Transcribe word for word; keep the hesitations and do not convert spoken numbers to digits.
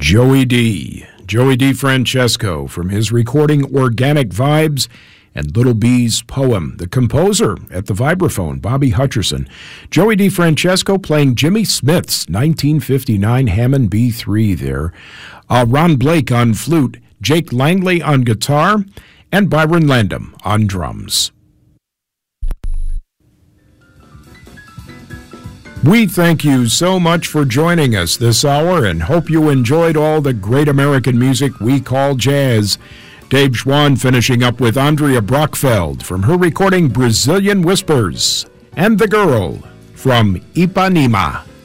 Joey D. Joey DeFrancesco from his recording Organic Vibes and Little B's poem. The composer at the vibraphone, Bobby Hutcherson. Joey DeFrancesco playing Jimmy Smith's nineteen fifty-nine Hammond B three there. Uh, Ron Blake on flute, Jake Langley on guitar, and Byron Landum on drums. We thank you so much for joining us this hour and hope you enjoyed all the great American music we call jazz. Dave Schwann finishing up with Andrea Brockfeld from her recording Brazilian Whispers and The Girl from Ipanema.